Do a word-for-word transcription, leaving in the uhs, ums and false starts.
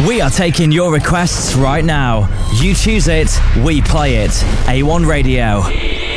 We are taking your requests right now. You choose it, we play it. A one Radio.